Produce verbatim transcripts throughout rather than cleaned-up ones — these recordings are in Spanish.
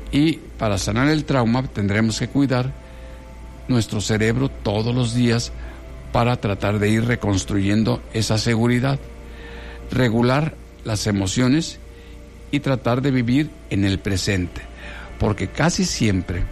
Y para sanar el trauma tendremos que cuidar nuestro cerebro todos los días para tratar de ir reconstruyendo esa seguridad, regular las emociones y tratar de vivir en el presente, porque casi siempre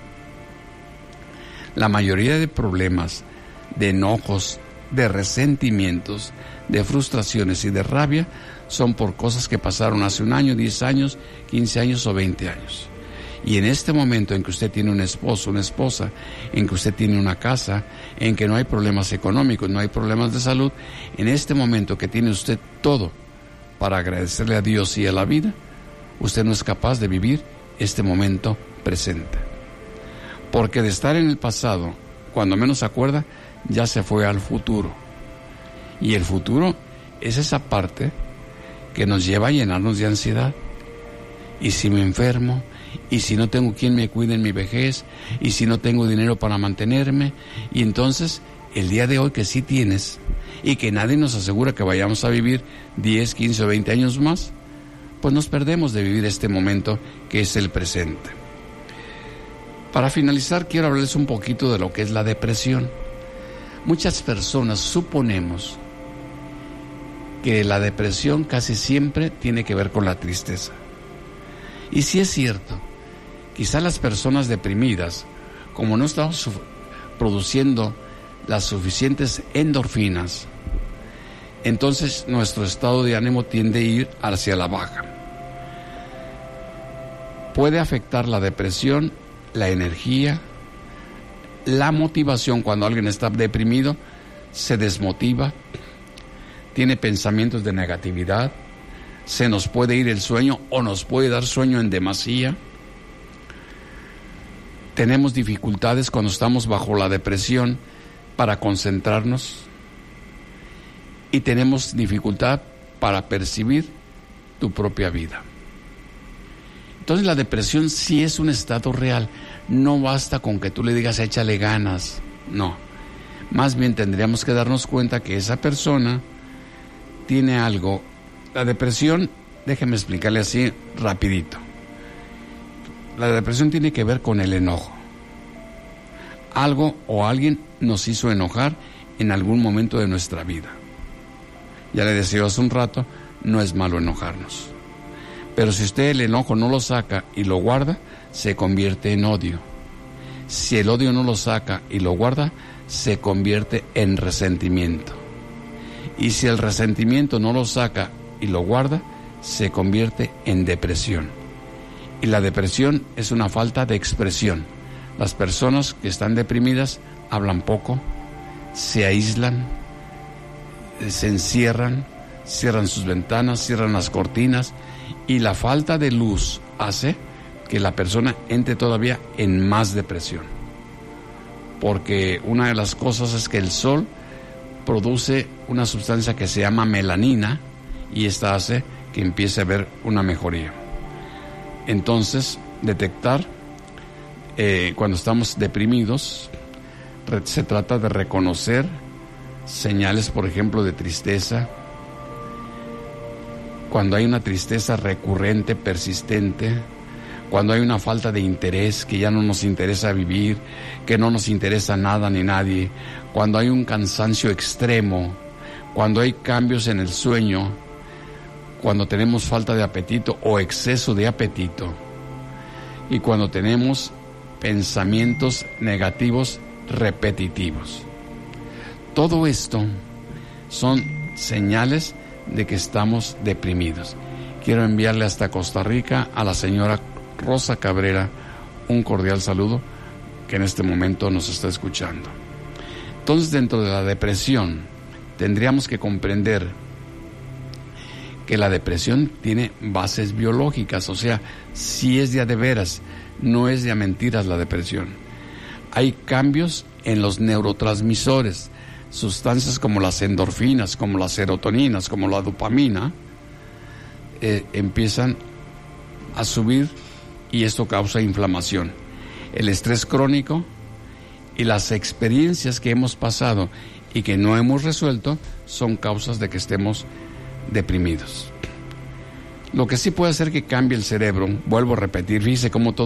la mayoría de problemas, de enojos, de resentimientos, de frustraciones y de rabia son por cosas que pasaron hace un año, diez años, quince años o veinte años. Y en este momento en que usted tiene un esposo, una esposa, en que usted tiene una casa, en que no hay problemas económicos, no hay problemas de salud, en este momento que tiene usted todo para agradecerle a Dios y a la vida, usted no es capaz de vivir este momento presente. Porque de estar en el pasado, cuando menos se acuerda, ya se fue al futuro. Y el futuro es esa parte que nos lleva a llenarnos de ansiedad. Y si me enfermo, y si no tengo quien me cuide en mi vejez, y si no tengo dinero para mantenerme, y entonces el día de hoy que sí tienes, y que nadie nos asegura que vayamos a vivir diez, quince o veinte años más, pues nos perdemos de vivir este momento que es el presente. Para finalizar, quiero hablarles un poquito de lo que es la depresión. Muchas personas suponemos que la depresión casi siempre tiene que ver con la tristeza. Y sí es cierto, quizá las personas deprimidas, como no estamos produciendo las suficientes endorfinas, entonces nuestro estado de ánimo tiende a ir hacia la baja. Puede afectar la depresión, la energía, la motivación. Cuando alguien está deprimido, se desmotiva, tiene pensamientos de negatividad, se nos puede ir el sueño o nos puede dar sueño en demasía. Tenemos dificultades cuando estamos bajo la depresión para concentrarnos y tenemos dificultad para percibir tu propia vida. Entonces la depresión sí es un estado real. No basta con que tú le digas échale ganas, no. Más bien tendríamos que darnos cuenta que esa persona tiene algo. La depresión, déjeme explicarle así rapidito. La depresión tiene que ver con el enojo. Algo o alguien nos hizo enojar en algún momento de nuestra vida. Ya le decía hace un rato, no es malo enojarnos. Pero si usted el enojo no lo saca y lo guarda, se convierte en odio. Si el odio no lo saca y lo guarda, se convierte en resentimiento. Y si el resentimiento no lo saca y lo guarda, se convierte en depresión. Y la depresión es una falta de expresión. Las personas que están deprimidas hablan poco, se aíslan, se encierran, cierran sus ventanas, cierran las cortinas, y la falta de luz hace que la persona entre todavía en más depresión. Porque una de las cosas es que el sol produce una sustancia que se llama melanina, y esta hace que empiece a haber una mejoría. Entonces, detectar eh, cuando estamos deprimidos, re- se trata de reconocer señales, por ejemplo, de tristeza. Cuando hay una tristeza recurrente, persistente, cuando hay una falta de interés, que ya no nos interesa vivir, que no nos interesa nada ni nadie, cuando hay un cansancio extremo, cuando hay cambios en el sueño, cuando tenemos falta de apetito o exceso de apetito, y cuando tenemos pensamientos negativos repetitivos. Todo esto son señales de que estamos deprimidos. Quiero enviarle hasta Costa Rica a la señora Rosa Cabrera un cordial saludo, que en este momento nos está escuchando. Entonces, dentro de la depresión tendríamos que comprender que la depresión tiene bases biológicas, o sea, sí es de a de veras, no es de a mentiras la depresión. Hay cambios en los neurotransmisores, sustancias como las endorfinas, como las serotoninas, como la dopamina, eh, empiezan a subir, y esto causa inflamación. El estrés crónico y las experiencias que hemos pasado y que no hemos resuelto son causas de que estemos deprimidos. Lo que sí puede hacer que cambie el cerebro, vuelvo a repetir, fíjese cómo todo